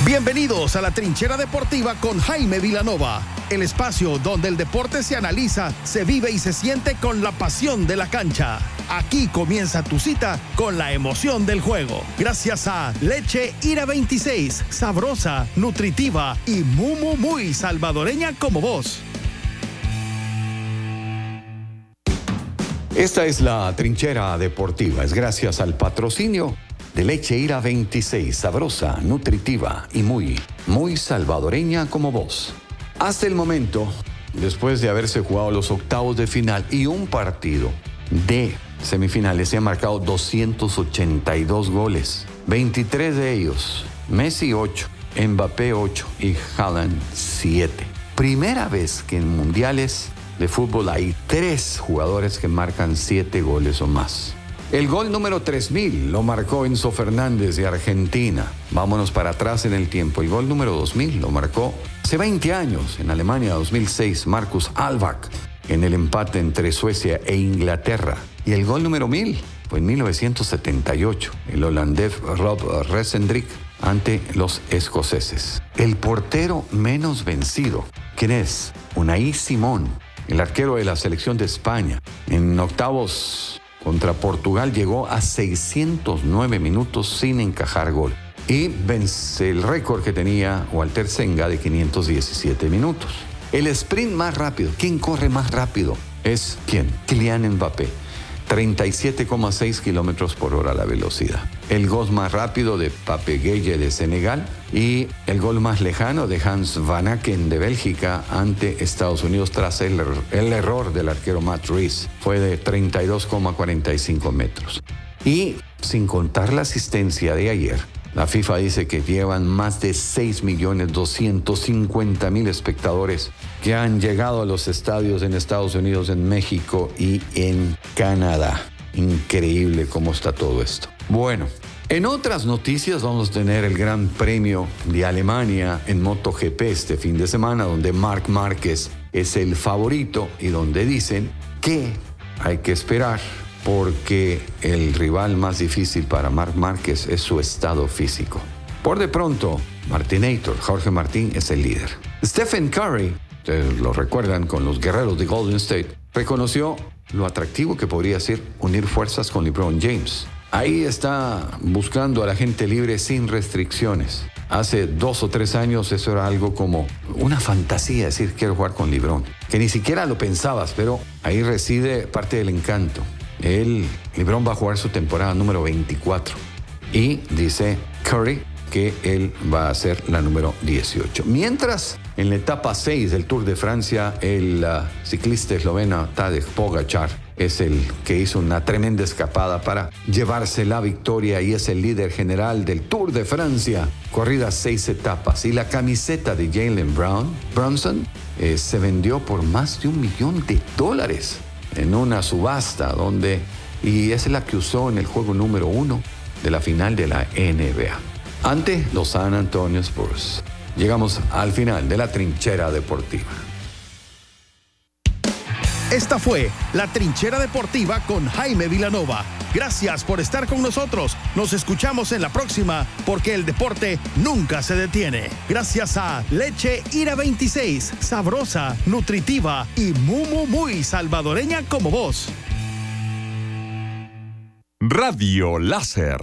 Bienvenidos a la Trinchera Deportiva con Jaime Vilanova, el espacio donde el deporte se analiza, se vive y se siente con la pasión de la cancha. Aquí comienza tu cita con la emoción del juego. Gracias a Leche Ira 26, sabrosa, nutritiva y muy salvadoreña como vos. Esta es la Trinchera Deportiva. Es gracias al patrocinio de Leche Ira 26, sabrosa, nutritiva y muy salvadoreña como vos. Hasta el momento, después de haberse jugado los octavos de final y un partido de semifinales, se han marcado 282 goles. 23 de ellos, Messi 8, Mbappé 8 y Haaland 7. Primera vez que en mundiales de fútbol hay 3 jugadores que marcan 7 goles o más. El gol número 3000 lo marcó Enzo Fernández de Argentina. Vámonos para atrás en el tiempo. El gol número 2000 lo marcó hace 20 años, en Alemania 2006, Marcus Alvak, en el empate entre Suecia e Inglaterra. Y el gol número 1000 fue en 1978, el holandés Rob Resendrick ante los escoceses. El portero menos vencido, ¿quién es? Unai Simón, el arquero de la selección de España. En octavos contra Portugal llegó a 609 minutos sin encajar gol y vence el récord que tenía Walter Senga de 517 minutos. El sprint más rápido, ¿quién corre más rápido? Es ¿quién? Kylian Mbappé. 37,6 kilómetros por hora la velocidad. El gol más rápido de Pape Gueye de Senegal y el gol más lejano de Hans Van Aken de Bélgica ante Estados Unidos tras el error del arquero Matt Rees. Fue de 32,45 metros. Y sin contar la asistencia de ayer, la FIFA dice que llevan más de 6.250.000 espectadores que han llegado a los estadios en Estados Unidos, en México y en Canadá. Increíble cómo está todo esto. Bueno, en otras noticias vamos a tener el Gran Premio de Alemania en MotoGP este fin de semana, donde Marc Márquez es el favorito y donde dicen que hay que esperar porque el rival más difícil para Marc Márquez es su estado físico. Por de pronto, Martinator, Jorge Martín, es el líder. Stephen Curry, ustedes lo recuerdan con los guerreros de Golden State, reconoció lo atractivo que podría ser unir fuerzas con LeBron James. Ahí está buscando a la gente libre sin restricciones. Hace 2 o 3 años eso era algo como una fantasía, decir quiero jugar con LeBron, que ni siquiera lo pensabas, pero ahí reside parte del encanto. LeBron va a jugar su temporada número 24 y dice Curry que él va a ser la número 18. Mientras, en la etapa 6 del Tour de Francia, el ciclista esloveno Tadej Pogačar es el que hizo una tremenda escapada para llevarse la victoria y es el líder general del Tour de Francia. Corridas 6 etapas y la camiseta de Jalen Brunson se vendió por más de $1 millón en una subasta y es la que usó en el juego número 1 de la final de la NBA ante los San Antonio Spurs. Llegamos al final de la Trinchera Deportiva. Esta fue la Trinchera Deportiva con Jaime Vilanova. Gracias por estar con nosotros. Nos escuchamos en la próxima porque el deporte nunca se detiene. Gracias a Leche Ira 26, sabrosa, nutritiva y muy salvadoreña como vos. Radio Láser.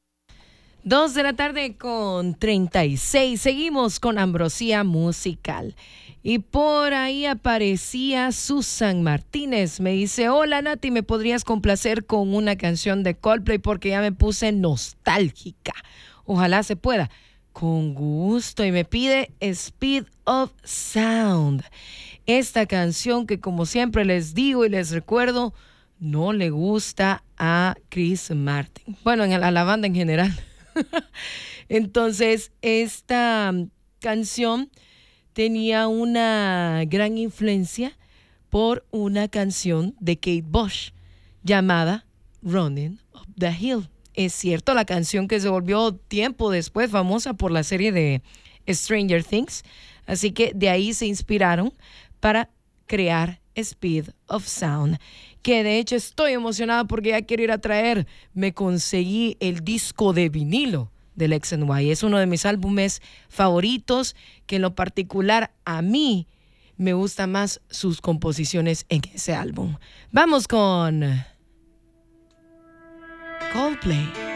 2:36 PM. Seguimos con Ambrosía Musical. Y por ahí aparecía Susan Martínez. Me dice, hola Nati, ¿me podrías complacer con una canción de Coldplay? Porque ya me puse nostálgica. Ojalá se pueda. Con gusto. Y me pide Speed of Sound. Esta canción que, como siempre les digo y les recuerdo, no le gusta a Chris Martin. Bueno, a la banda en general. Entonces, esta canción tenía una gran influencia por una canción de Kate Bush llamada Running Up the Hill. Es cierto, la canción que se volvió tiempo después famosa por la serie de Stranger Things. Así que de ahí se inspiraron para crear Speed of Sound. Que de hecho estoy emocionada porque ya quiero ir a traer. Me conseguí el disco de vinilo del X&Y. Es uno de mis álbumes favoritos, que en lo particular a mí me gustan más sus composiciones en ese álbum. Vamos con Coldplay.